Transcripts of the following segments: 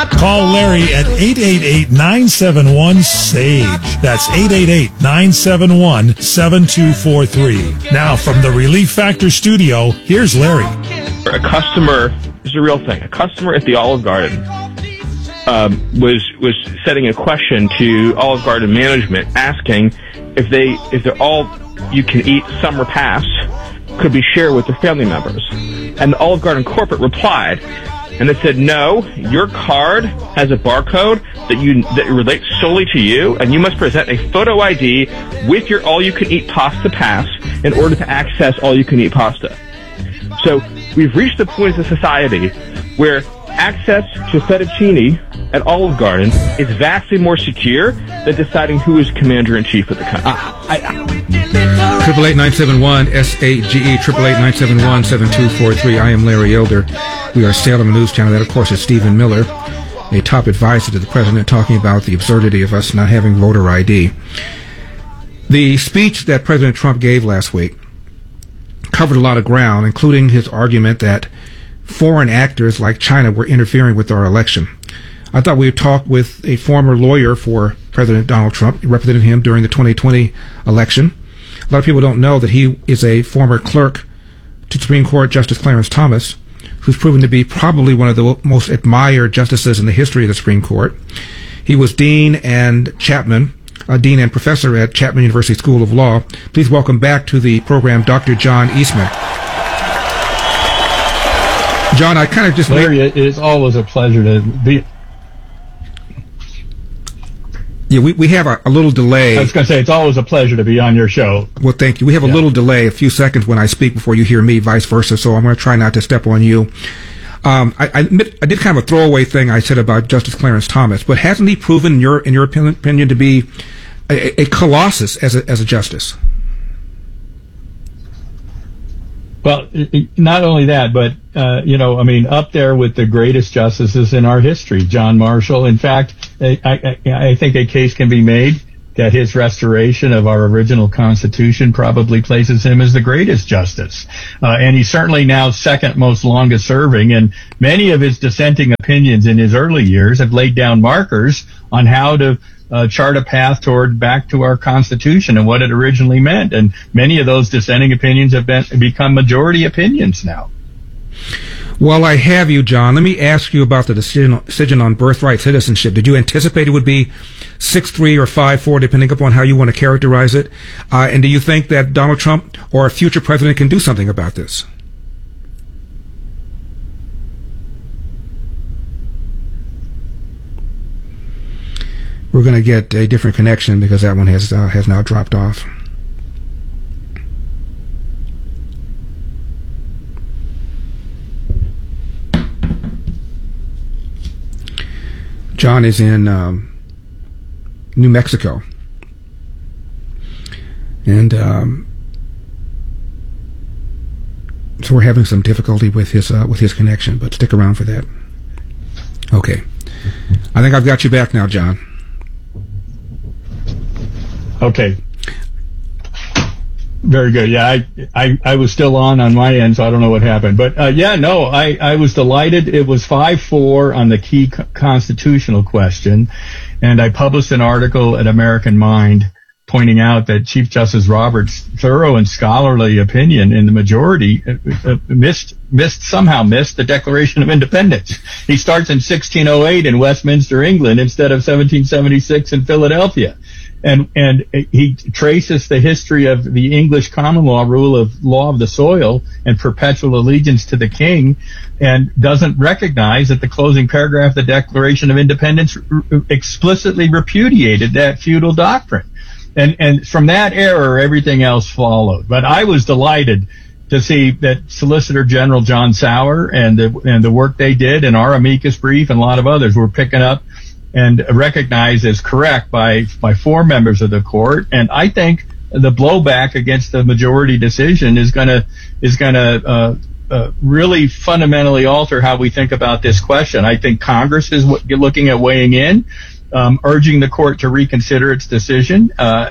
Call Larry at 888-971-SAGE. That's 888-971-7243. Now, from the Relief Factor studio, here's Larry. A customer, this is a real thing, a customer at the Olive Garden was setting a question to Olive Garden management asking if they're all you can eat summer pass could be shared with their family members. And the Olive Garden corporate replied, and they said, no, your card has a barcode that relates solely to you, and you must present a photo ID with your all-you-can-eat pasta pass in order to access all-you-can-eat pasta. So we've reached the point as a society where access to fettuccine at Olive Garden is vastly more secure than deciding who is commander-in-chief of the country. 888-971-SAGE, 888-971-7243. I am Larry Elder. We are Salem News Channel. That, of course, is Stephen Miller, a top advisor to the president, talking about the absurdity of us not having voter ID. The speech that President Trump gave last week covered a lot of ground, including his argument that foreign actors like China were interfering with our election. I thought we would talk with a former lawyer for President Donald Trump. He represented him during the 2020 election. A lot of people don't know that he is a former clerk to Supreme Court Justice Clarence Thomas, who's proven to be probably one of the most admired justices in the history of the Supreme Court. He was dean and professor at Chapman University School of Law. Please welcome back to the program Dr. John Eastman. John, I kind of just... Larry, it is always a pleasure to be... Yeah, we have a little delay. I was going to say, it's always a pleasure to be on your show. Well, thank you. We have a little delay, a few seconds when I speak before you hear me, vice versa, so I'm going to try not to step on you. I admit I did kind of a throwaway thing I said about Justice Clarence Thomas, but hasn't he proven, in your opinion, to be a colossus as a justice? Well, not only that, but, up there with the greatest justices in our history, John Marshall. In fact, I think a case can be made that his restoration of our original Constitution probably places him as the greatest justice. And he's certainly now second most longest serving, and many of his dissenting opinions in his early years have laid down markers on how to chart a path toward back to our Constitution and what it originally meant. And many of those dissenting opinions have become majority opinions now. While I have you, John, let me ask you about the decision on birthright citizenship. Did you anticipate it would be 6-3 or 5-4, depending upon how you want to characterize it? And do you think that Donald Trump or a future president can do something about this? We're going to get a different connection because that one has now dropped off. John is in New Mexico, and so we're having some difficulty with his connection. But stick around for that. Okay, I think I've got you back now, John. Okay. Very good. Yeah, I was still on my end, so I don't know what happened. But, I was delighted. It was 5-4 on the key constitutional question. And I published an article at American Mind pointing out that Chief Justice Roberts' thorough and scholarly opinion in the majority missed the Declaration of Independence. He starts in 1608 in Westminster, England, instead of 1776 in Philadelphia. And he traces the history of the English common law rule of law of the soil and perpetual allegiance to the king, and doesn't recognize that the closing paragraph of the Declaration of Independence explicitly repudiated that feudal doctrine. And from that error, everything else followed. But I was delighted to see that Solicitor General John Sauer and the work they did, and our amicus brief and a lot of others were picking up and recognized as correct by 4 members of the court. And I think the blowback against the majority decision is going to really fundamentally alter how we think about this question. I think Congress is looking at weighing in, urging the court to reconsider its decision.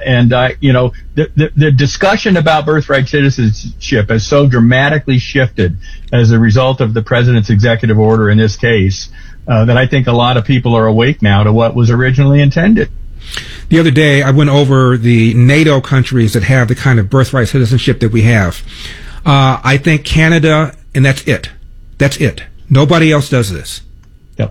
The discussion about birthright citizenship has so dramatically shifted as a result of the president's executive order in this case, that I think a lot of people are awake now to what was originally intended. The other day, I went over the NATO countries that have the kind of birthright citizenship that we have. I think Canada, and that's it. That's it. Nobody else does this. Yep.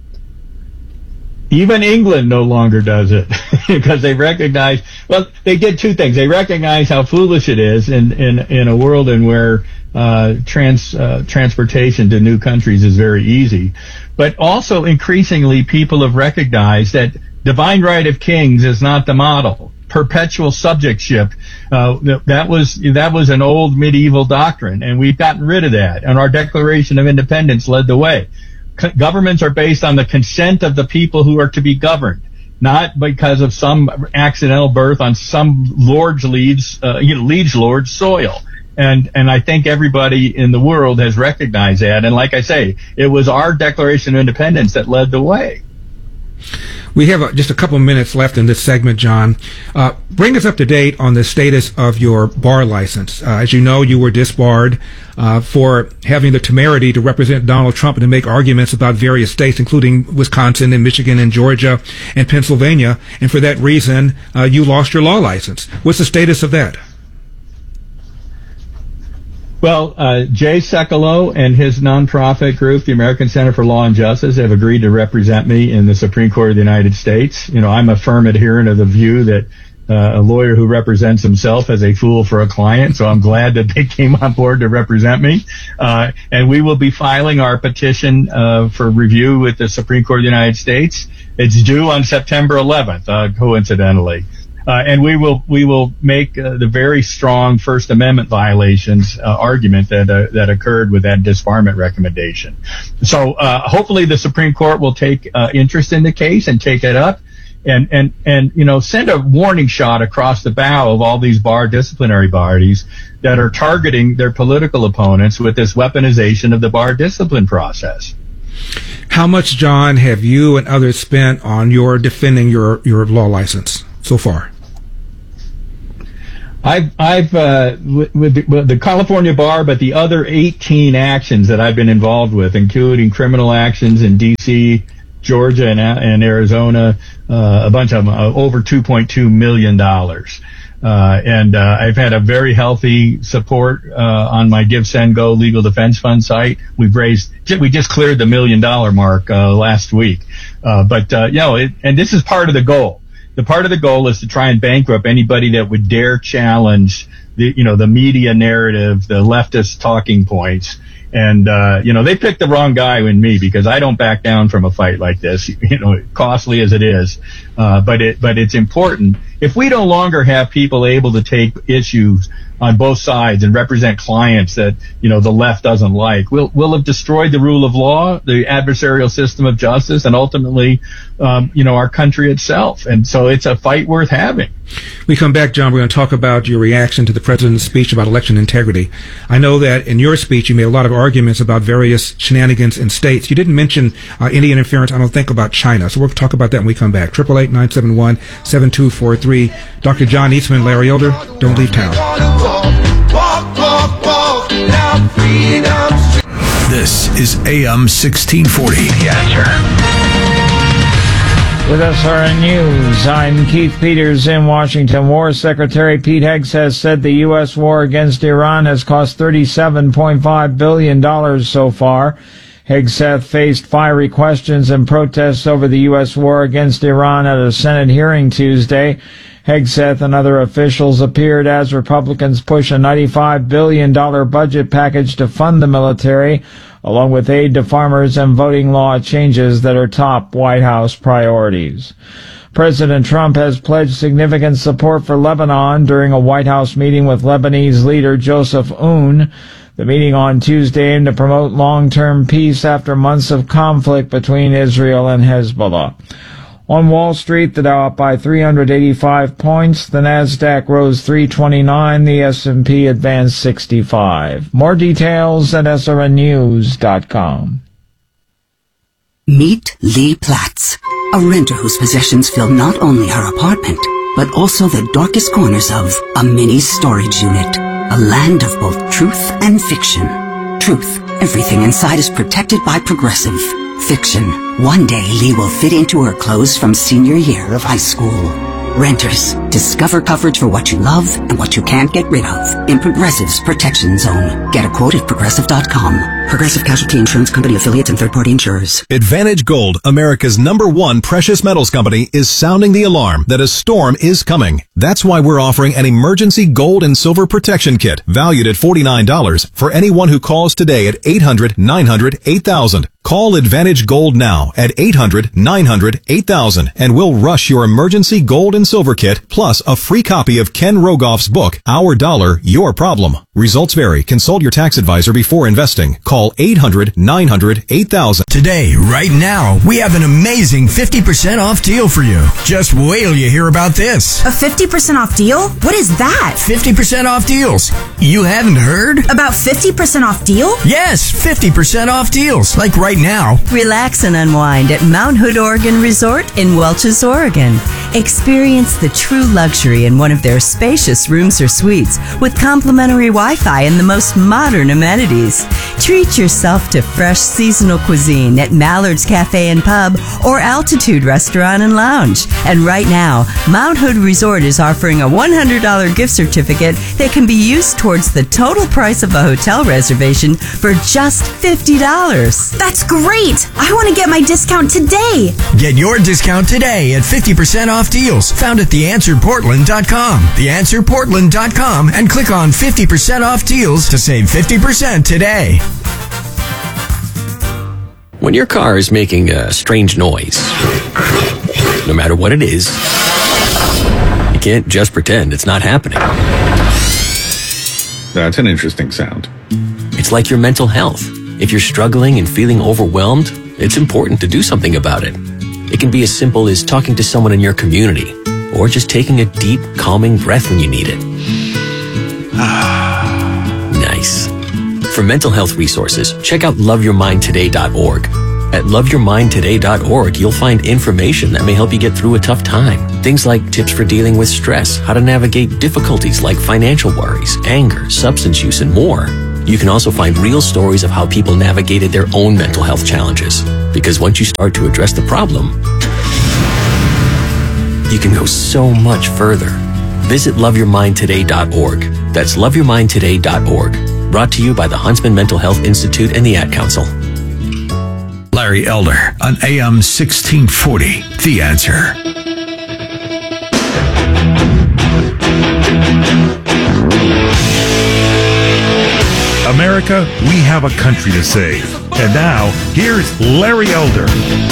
Even England no longer does it because they recognize, well, they did two things. They recognize how foolish it is in a world in where transportation to new countries is very easy. But also increasingly people have recognized that divine right of kings is not the model. Perpetual subjectship, that was an old medieval doctrine, and we've gotten rid of that. And our Declaration of Independence led the way. Governments are based on the consent of the people who are to be governed, not because of some accidental birth on some liege lord's soil. And I think everybody in the world has recognized that. And like I say, it was our Declaration of Independence that led the way. We have just a couple minutes left in this segment, John. Bring us up to date on the status of your bar license. As you know, you were disbarred for having the temerity to represent Donald Trump and to make arguments about various states, including Wisconsin and Michigan and Georgia and Pennsylvania. And for that reason, you lost your law license. What's the status of that? Well, Jay Sekulow and his nonprofit group, the American Center for Law and Justice, have agreed to represent me in the Supreme Court of the United States. You know, I'm a firm adherent of the view that a lawyer who represents himself as a fool for a client, so I'm glad that they came on board to represent me. And we will be filing our petition for review with the Supreme Court of the United States. It's due on September 11th, coincidentally. And we will make the very strong First Amendment violations argument that occurred with that disbarment recommendation. So hopefully the Supreme Court will take interest in the case and take it up, and you know, send a warning shot across the bow of all these bar disciplinary bodies that are targeting their political opponents with this weaponization of the bar discipline process. How much, John, have you and others spent on your defending your law license so far? I've with the California bar, but the other 18 actions that I've been involved with, including criminal actions in D.C., Georgia, and Arizona, a bunch of them, over $2.2 million. And I've had a very healthy support on my Give, Send, Go legal defense fund site. We just cleared the $1 million mark last week. But you know, and this is part of the goal. The part of the goal is to try and bankrupt anybody that would dare challenge the media narrative, the leftist talking points. And, they picked the wrong guy in me, because I don't back down from a fight like this, costly as it is. But it's important. If we no longer have people able to take issues on both sides and represent clients that, the left doesn't like, we'll have destroyed the rule of law, the adversarial system of justice, and ultimately, our country itself. And so it's a fight worth having. We come back, John, we're going to talk about your reaction to the president's speech about election integrity. I know that in your speech you made a lot of arguments about various shenanigans in states. You didn't mention any interference, I don't think, about China. So we'll talk about that when we come back. 888-971-7243. Dr. John Eastman, Larry Elder, don't leave town. This is AM 1640. The Answer. With SRN News, I'm Keith Peters in Washington. War Secretary Pete Hegseth said the U.S. war against Iran has cost $37.5 billion so far. Hegseth faced fiery questions and protests over the U.S. war against Iran at a Senate hearing Tuesday. Hegseth and other officials appeared as Republicans push a $95 billion budget package to fund the military, along with aid to farmers and voting law changes that are top White House priorities. President Trump has pledged significant support for Lebanon during a White House meeting with Lebanese leader Joseph Aoun. The meeting on Tuesday aimed to promote long-term peace after months of conflict between Israel and Hezbollah. On Wall Street, the Dow up by 385 points, the Nasdaq rose 329, the S&P advanced 65. More details at srnnews.com. Meet Lee Platts, a renter whose possessions fill not only her apartment, but also the darkest corners of a mini storage unit. A land of both truth and fiction. Truth. Everything inside is protected by Progressive. Fiction. One day Lee will fit into her clothes from senior year of high school. Renters. Discover coverage for what you love and what you can't get rid of in Progressive's Protection Zone. Get a quote at Progressive.com. Progressive Casualty Insurance Company affiliates and third-party insurers. Advantage Gold, America's #1 precious metals company, is sounding the alarm that a storm is coming. That's why we're offering an emergency gold and silver protection kit valued at $49 for anyone who calls today at 800-900-8000. Call Advantage Gold now at 800-900-8000 and we'll rush your emergency gold and silver kit plus a free copy of Ken Rogoff's book, Our Dollar, Your Problem. Results vary. Consult your tax advisor before investing. Call 800-900-8000. Today, right now, we have an amazing 50% off deal for you. Just wait till you hear about this. A 50% off deal? What is that? 50% off deals. You haven't heard? About 50% off deal? Yes, 50% off deals. Like right now. Relax and unwind at Mount Hood Oregon Resort in Welches, Oregon. Experience the true luxury in one of their spacious rooms or suites with complimentary Wi-Fi and the most modern amenities. Treat yourself to fresh seasonal cuisine at Mallard's Cafe and Pub or Altitude Restaurant and Lounge. And right now, Mount Hood Resort is offering a $100 gift certificate that can be used towards the total price of a hotel reservation for just $50. That's great! I want to get my discount today! Get your discount today at 50% off deals found at theanswerportland.com. Theanswerportland.com and click on 50% off deals to save 50% today. When your car is making a strange noise, no matter what it is, you can't just pretend it's not happening. That's an interesting sound. It's like your mental health. If you're struggling and feeling overwhelmed, it's important to do something about it. It can be as simple as talking to someone in your community, or just taking a deep, calming breath when you need it. Nice. For mental health resources, check out loveyourmindtoday.org. At loveyourmindtoday.org, you'll find information that may help you get through a tough time. Things like tips for dealing with stress, how to navigate difficulties like financial worries, anger, substance use, and more. You can also find real stories of how people navigated their own mental health challenges. Because once you start to address the problem, you can go so much further. Visit loveyourmindtoday.org. That's loveyourmindtoday.org. Brought to you by the Huntsman Mental Health Institute and the Ad Council. Larry Elder on AM 1640. The Answer. America, we have a country to save. And now, here's Larry Elder.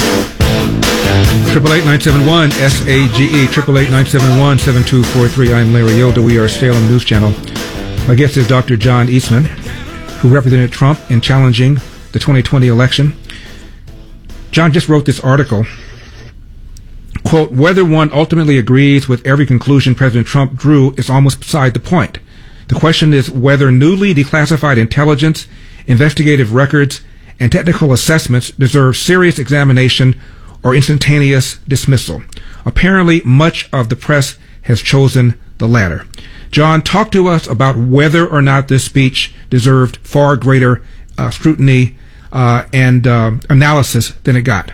888-971-SAGE, 888-971-7243. I'm Larry Elder. We are Salem News Channel. My guest is Dr. John Eastman, who represented Trump in challenging the 2020 election. John just wrote this article. Quote, whether one ultimately agrees with every conclusion President Trump drew is almost beside the point. The question is whether newly declassified intelligence, investigative records, and technical assessments deserve serious examination or instantaneous dismissal. Apparently, much of the press has chosen the latter. John, talk to us about whether or not this speech deserved far greater scrutiny and analysis than it got.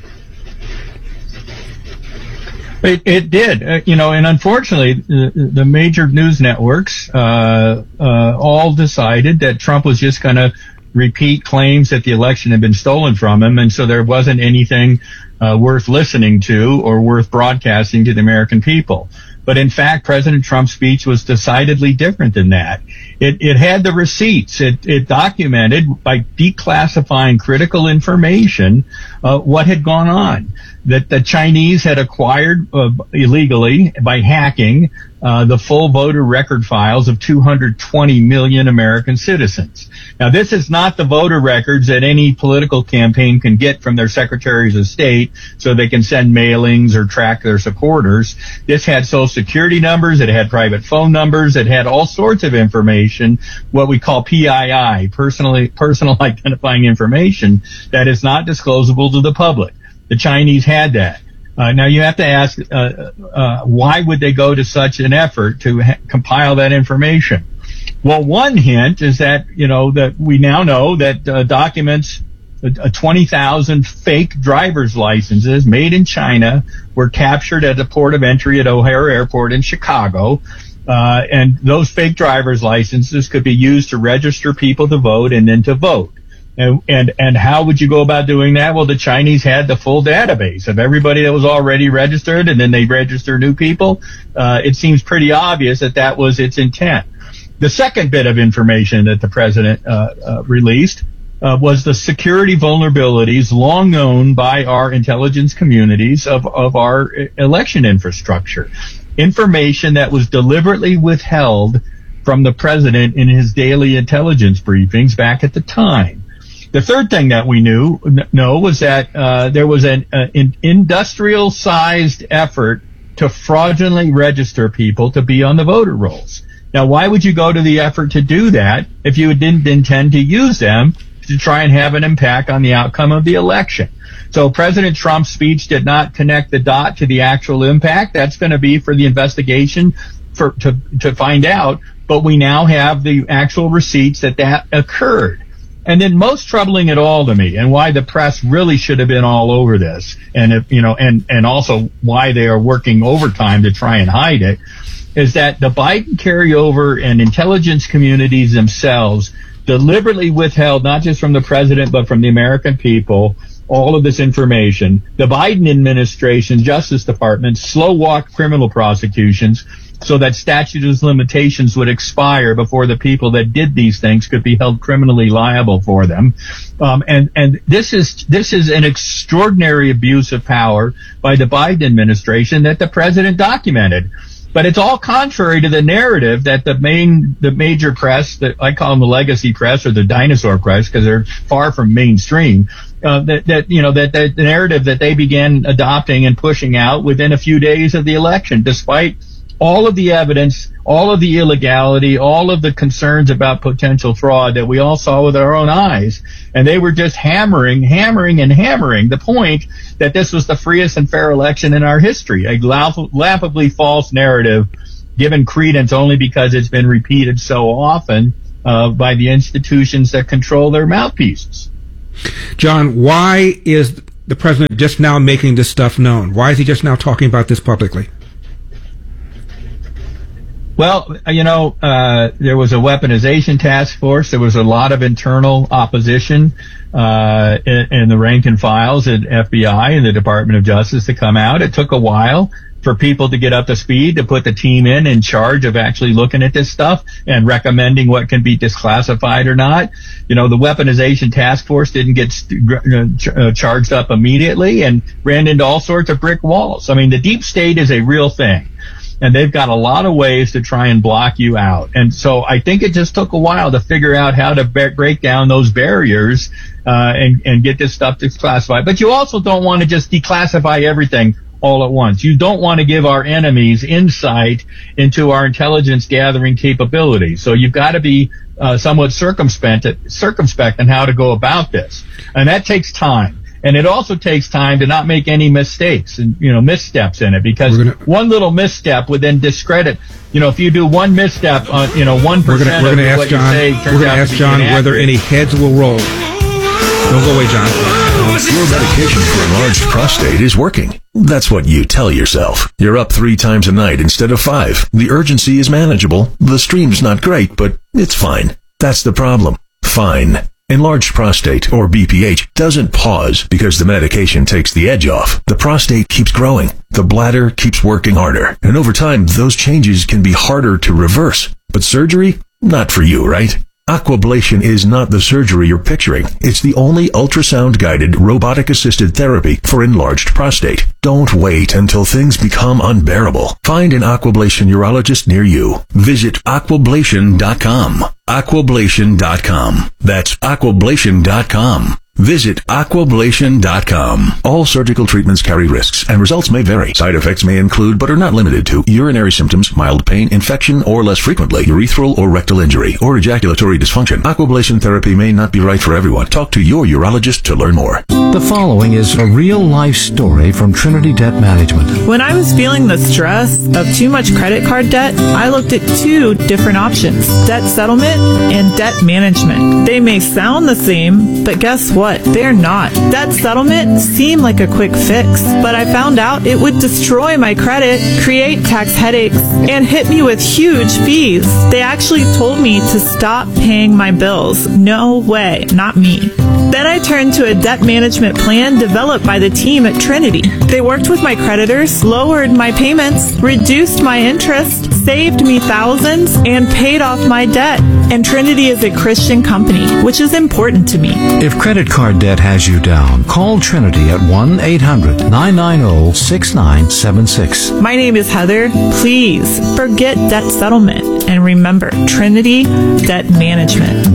It did, and unfortunately, the major news networks all decided that Trump was just going to repeat claims that the election had been stolen from him, and so there wasn't anything worth listening to or worth broadcasting to the American people. But in fact, President Trump's speech was decidedly different than that. It had the receipts. It documented by declassifying critical information what had gone on. That the Chinese had acquired illegally by hacking the full voter record files of 220 million American citizens. Now, this is not the voter records that any political campaign can get from their secretaries of state so they can send mailings or track their supporters. This had social security numbers, it had private phone numbers, it had all sorts of information, what we call PII, personal identifying information, that is not disclosable to the public. The Chinese had that. Now you have to ask, why would they go to such an effort to compile that information? Well, one hint is that, that we now know that documents 20,000 fake driver's licenses made in China were captured at the port of entry at O'Hare Airport in Chicago. And those fake driver's licenses could be used to register people to vote and then to vote. And how would you go about doing that? Well, the Chinese had the full database of everybody that was already registered, and then they register new people. It seems pretty obvious that that was its intent. The second bit of information that the president released was the security vulnerabilities long known by our intelligence communities of our election infrastructure. Information that was deliberately withheld from the president in his daily intelligence briefings back at the time. The third thing that we know was that there was an industrial-sized effort to fraudulently register people to be on the voter rolls. Now, why would you go to the effort to do that if you didn't intend to use them to try and have an impact on the outcome of the election? So President Trump's speech did not connect the dot to the actual impact. That's going to be for the investigation to find out. But we now have the actual receipts that occurred. And then most troubling at all to me, and why the press really should have been all over this, and also why they are working overtime to try and hide it, is that the Biden carryover and intelligence communities themselves deliberately withheld, not just from the president, but from the American people, all of this information. The Biden administration's Justice Department slow-walked criminal prosecutions so that statute of limitations would expire before the people that did these things could be held criminally liable for them. And this is an extraordinary abuse of power by the Biden administration that the president documented. But it's all contrary to the narrative that the major press, that I call them the legacy press or the dinosaur press because they're far from mainstream, the narrative that they began adopting and pushing out within a few days of the election, despite all of the evidence, all of the illegality, all of the concerns about potential fraud that we all saw with our own eyes. And they were just hammering the point that this was the freest and fair election in our history. A laughably false narrative given credence only because it's been repeated so often by the institutions that control their mouthpieces. John, why is the president just now making this stuff known? Why is he just now talking about this publicly? Well, there was a weaponization task force. There was a lot of internal opposition in the rank and files at FBI and the Department of Justice to come out. It took a while for people to get up to speed, to put the team in charge of actually looking at this stuff and recommending what can be disclassified or not. The weaponization task force didn't get charged up immediately and ran into all sorts of brick walls. I mean, the deep state is a real thing. And they've got a lot of ways to try and block you out. And so I think it just took a while to figure out how to break down those barriers and get this stuff declassified. But you also don't want to just declassify everything all at once. You don't want to give our enemies insight into our intelligence gathering capabilities. So you've got to be somewhat circumspect in how to go about this. And that takes time. And it also takes time to not make any mistakes and, missteps in it, because one little misstep would then discredit, if you do one misstep on, 1% we're going to ask John, we're going to ask John whether any heads will roll. Don't go away, John. Your medication for enlarged prostate is working. That's what you tell yourself. You're up 3 times a night instead of 5. The urgency is manageable. The stream's not great, but it's fine. That's the problem. Fine. Enlarged prostate, or BPH, doesn't pause because the medication takes the edge off. The prostate keeps growing. The bladder keeps working harder. And over time, those changes can be harder to reverse. But surgery? Not for you, right? Aquablation is not the surgery you're picturing. It's the only ultrasound-guided, robotic-assisted therapy for enlarged prostate. Don't wait until things become unbearable. Find an Aquablation urologist near you. Visit aquablation.com. Aquablation.com. That's aquablation.com. Visit aquablation.com. All surgical treatments carry risks, and results may vary. Side effects may include, but are not limited to, urinary symptoms, mild pain, infection, or less frequently, urethral or rectal injury, or ejaculatory dysfunction. Aquablation therapy may not be right for everyone. Talk to your urologist to learn more. The following is a real-life story from Trinity Debt Management. When I was feeling the stress of too much credit card debt, I looked at 2 different options: debt settlement and debt management. They may sound the same, but guess what? what? They're not. Debt settlement seemed like a quick fix, but I found out it would destroy my credit, create tax headaches, and hit me with huge fees. They actually told me to stop paying my bills. No way, not me. Then I turned to a debt management plan developed by the team at Trinity. They worked with my creditors, lowered my payments, reduced my interest, saved me thousands, and paid off my debt. And Trinity is a Christian company, which is important to me. If credit card debt has you down, call Trinity at 1-800-990-6976. My name is Heather. Please forget debt settlement and remember Trinity Debt Management.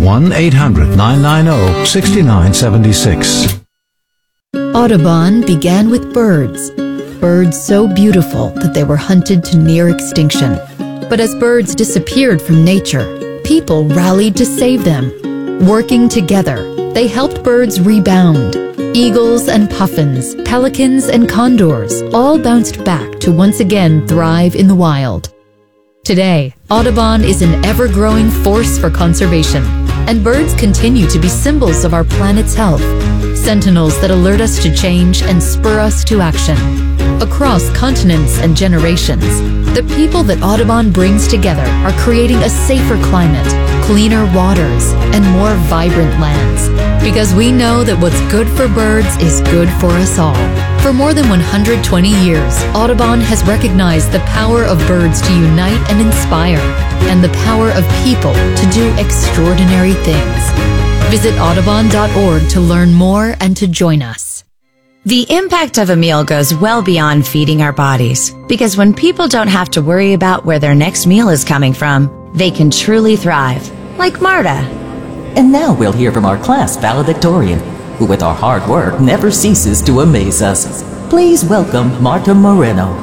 1-800-990-6976. Audubon began with birds. Birds so beautiful that they were hunted to near extinction. But as birds disappeared from nature, people rallied to save them. Working together, they helped birds rebound. Eagles and puffins, pelicans and condors all bounced back to once again thrive in the wild. Today, Audubon is an ever-growing force for conservation, and birds continue to be symbols of our planet's health, sentinels that alert us to change and spur us to action. Across continents and generations, the people that Audubon brings together are creating a safer climate, cleaner waters, and more vibrant lands. Because we know that what's good for birds is good for us all. For more than 120 years, Audubon has recognized the power of birds to unite and inspire, and the power of people to do extraordinary things. Visit Audubon.org to learn more and to join us. The impact of a meal goes well beyond feeding our bodies, because when people don't have to worry about where their next meal is coming from, they can truly thrive, like Marta. And now we'll hear from our class valedictorian, who with our hard work never ceases to amaze us. Please welcome Marta Moreno.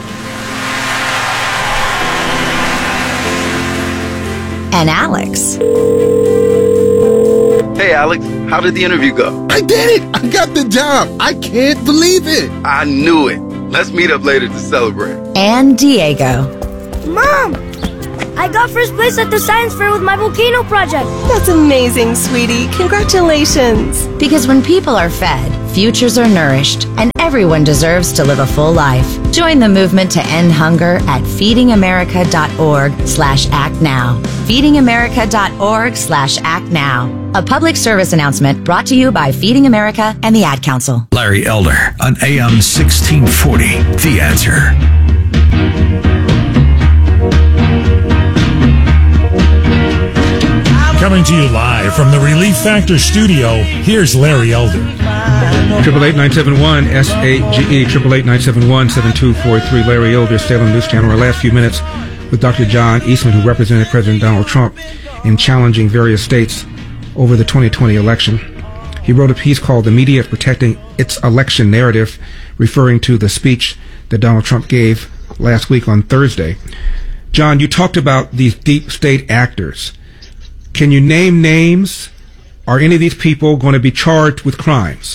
And Alex. Hey Alex, how did the interview go? I did it! I got the job! I can't believe it! I knew it. Let's meet up later to celebrate. And Diego. Mom! I got first place at the science fair with my volcano project. That's amazing, sweetie. Congratulations. Because when people are fed, futures are nourished, and everyone deserves to live a full life. Join the movement to end hunger at feedingamerica.org/actnow. feedingamerica.org/actnow. A public service announcement brought to you by Feeding America and the Ad Council. Larry Elder on AM 1640. The Answer. Coming to you live from the Relief Factor studio, here's Larry Elder. 888-971-SAGE, 888-971-7243. Larry Elder, Salem News Channel. Our last few minutes with Dr. John Eastman, who represented President Donald Trump in challenging various states over the 2020 election. He wrote a piece called "The Media Protecting Its Election Narrative," referring to the speech that Donald Trump gave last week on Thursday. John, you talked about these deep state actors. Can you name names? Are any of these people going to be charged with crimes?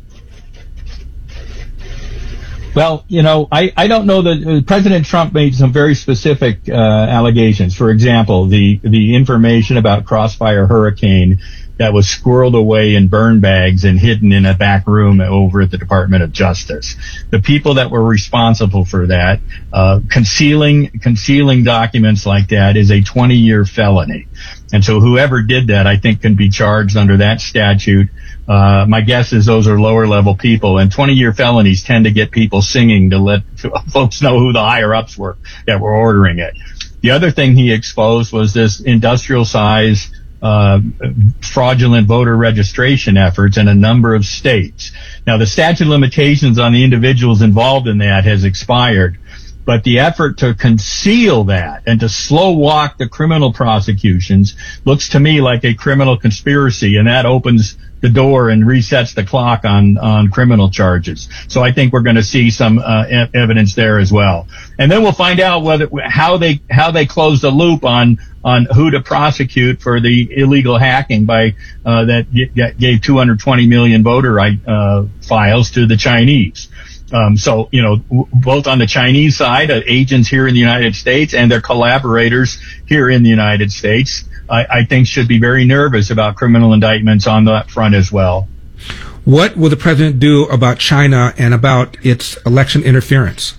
Well, you know, I don't know that President Trump made some very specific allegations. For example, the information about Crossfire Hurricane that was squirreled away in burn bags and hidden in a back room over at the Department of Justice. The people that were responsible for that, concealing documents like that is a 20-year felony. And so whoever did that, I think, can be charged under that statute. My guess is those are lower level people, and 20-year felonies tend to get people singing to let folks know who the higher ups were that were ordering it. The other thing he exposed was this industrial size fraudulent voter registration efforts in a number of states. Now, the statute of limitations on the individuals involved in that has expired, but the effort to conceal that and to slow walk the criminal prosecutions looks to me like a criminal conspiracy, and that opens the door and resets the clock on criminal charges. So I think we're going to see some evidence there as well. And then we'll find out how they close the loop on who to prosecute for the illegal hacking by that gave 220 million voter files to the Chinese. So, you know, both on the Chinese side, agents here in the United States and their collaborators here in the United States, I think should be very nervous about criminal indictments on that front as well. What will the president do about China and about its election interference?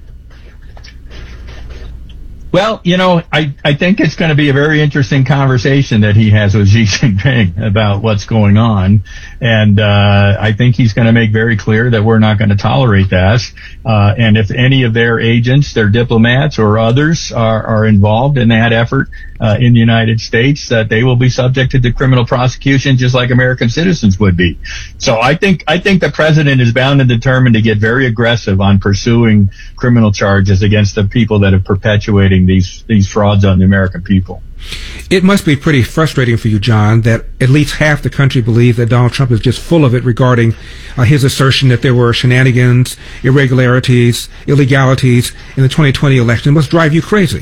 Well, I think it's going to be a very interesting conversation that he has with Xi Jinping about what's going on. And I think he's going to make very clear that we're not going to tolerate that. And if any of their agents, their diplomats or others are involved in that effort in the United States, that they will be subjected to criminal prosecution just like American citizens would be. So I think the president is bound and determined to get very aggressive on pursuing criminal charges against the people that are perpetuating these frauds on the American people. It must be pretty frustrating for you, John, that at least half the country believes that Donald Trump is just full of it regarding his assertion that there were shenanigans, irregularities, illegalities in the 2020 election. It must drive you crazy.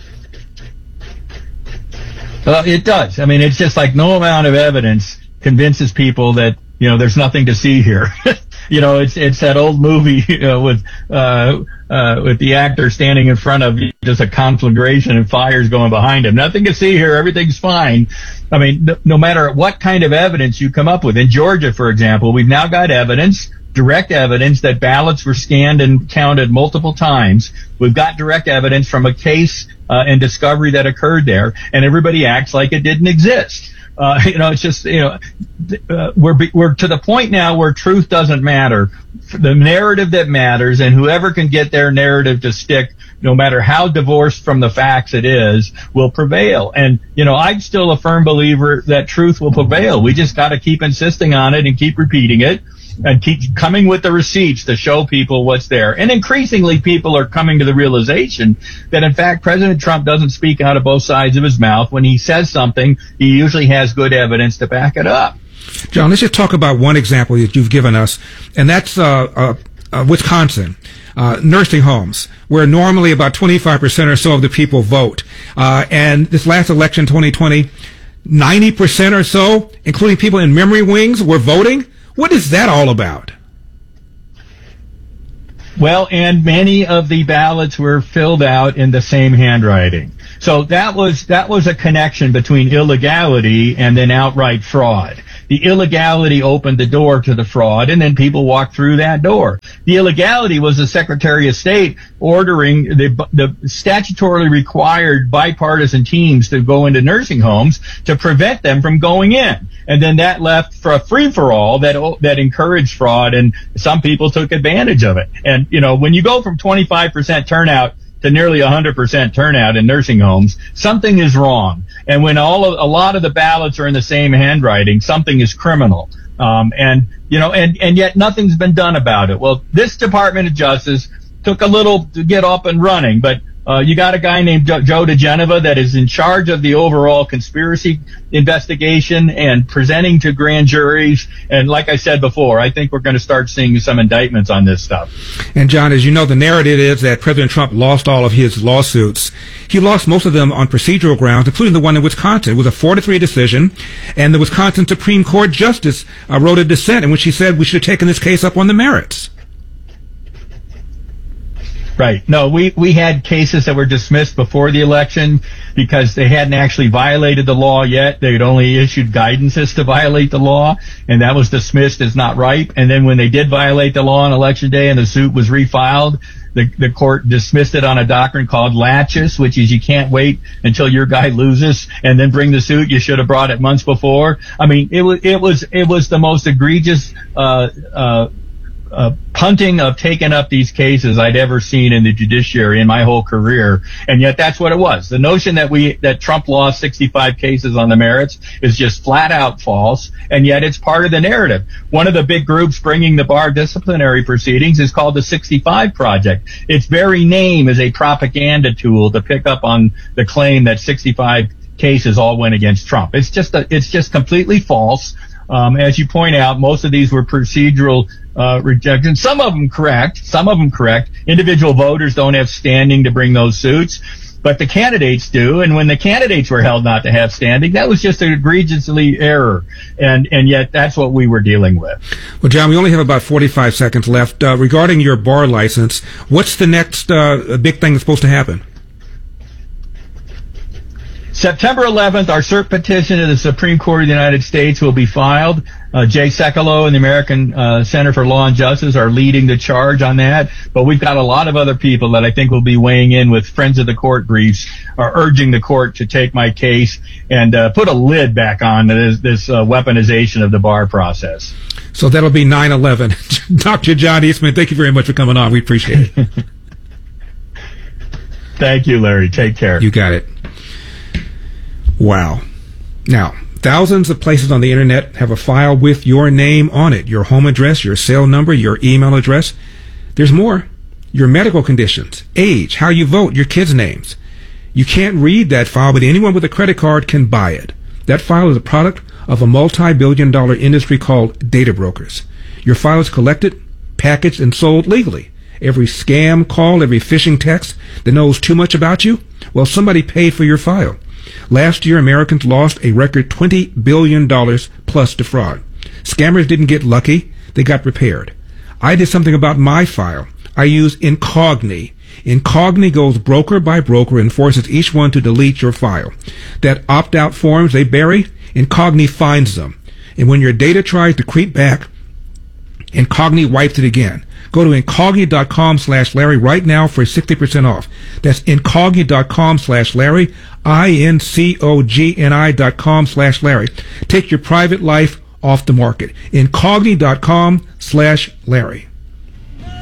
It does. I mean, it's just like no amount of evidence convinces people that, there's nothing to see here. It's that old movie with the actor standing in front of just a conflagration and fires going behind him. Nothing to see here. Everything's fine. I mean, no matter what kind of evidence you come up with. In Georgia, for example, we've now got direct evidence that ballots were scanned and counted multiple times. We've got direct evidence from a case and discovery that occurred there, and everybody acts like it didn't exist. It's just, we're to the point now where truth doesn't matter. The narrative that matters, and whoever can get their narrative to stick, no matter how divorced from the facts it is, will prevail. And, I'm still a firm believer that truth will prevail. We just got to keep insisting on it and keep repeating it and keep coming with the receipts to show people what's there. And increasingly, people are coming to the realization that, in fact, President Trump doesn't speak out of both sides of his mouth. When he says something, he usually has good evidence to back it up. John, let's just talk about one example that you've given us, and that's Wisconsin. Nursing homes, where normally about 25% or so of the people vote. And this last election, 2020, 90% or so, including people in memory wings, were voting. What is that all about? Well, and many of the ballots were filled out in the same handwriting. So that was a connection between illegality and then outright fraud. The illegality opened the door to the fraud, and then people walked through that door. The illegality was the Secretary of State ordering the statutorily required bipartisan teams to go into nursing homes to prevent them from going in. And then that left for a free-for-all that encouraged fraud, and some people took advantage of it. And, when you go from 25% turnout to nearly 100% turnout in nursing homes, something is wrong. And when a lot of the ballots are in the same handwriting, something is criminal. And yet nothing's been done about it. Well, this Department of Justice took a little to get up and running, but you got a guy named Joe DeGeneva that is in charge of the overall conspiracy investigation and presenting to grand juries. And like I said before, I think we're going to start seeing some indictments on this stuff. And John, as you know, the narrative is that President Trump lost all of his lawsuits. He lost most of them on procedural grounds, including the one in Wisconsin. It was a 4-3 decision, and the Wisconsin Supreme Court Justice wrote a dissent in which he said we should have taken this case up on the merits. Right. No, we had cases that were dismissed before the election because they hadn't actually violated the law yet. They had only issued guidances to violate the law, and that was dismissed as not ripe. And then when they did violate the law on election day and the suit was refiled, the court dismissed it on a doctrine called laches, which is you can't wait until your guy loses and then bring the suit. You should have brought it months before. I mean, it was the most egregious punting of taking up these cases I'd ever seen in the judiciary in my whole career. And yet that's what it was. The notion that Trump lost 65 cases on the merits is just flat out false. And yet it's part of the narrative. One of the big groups bringing the bar disciplinary proceedings is called the 65 Project. Its very name is a propaganda tool to pick up on the claim that 65 cases all went against Trump. It's just completely false. As you point out, most of these were procedural rejections. Some of them correct. Individual voters don't have standing to bring those suits, but the candidates do. And when the candidates were held not to have standing, that was just an egregiously error. And yet that's what we were dealing with. Well, John, we only have about 45 seconds left. Regarding your bar license, what's the next big thing that's supposed to happen? September 11th, our cert petition to the Supreme Court of the United States will be filed. Jay Sekulow and the American Center for Law and Justice are leading the charge on that. But we've got a lot of other people that I think will be weighing in with Friends of the Court briefs, are urging the court to take my case and put a lid back on this weaponization of the bar process. So that'll be 9/11. Dr. John Eastman, thank you very much for coming on. We appreciate it. Thank you, Larry. Take care. You got it. Wow. Now, thousands of places on the internet have a file with your name on it, your home address, your cell number, your email address. There's more. Your medical conditions, age, how you vote, your kids' names. You can't read that file, but anyone with a credit card can buy it. That file is a product of a multi-billion-dollar industry called data brokers. Your file is collected, packaged, and sold legally. Every scam call, every phishing text that knows too much about you, well, somebody paid for your file. Last year, Americans lost a record $20 billion plus to fraud. Scammers didn't get lucky. They got prepared. I did something about my file. I use Incogni. Incogni goes broker by broker and forces each one to delete your file. That opt-out forms they bury, Incogni finds them. And when your data tries to creep back, Incogni wipes it again. Go to Incogni.com/Larry right now for 60% off. That's Incogni.com/Larry, Incogni.com/Larry. Take your private life off the market. Incogni.com/Larry.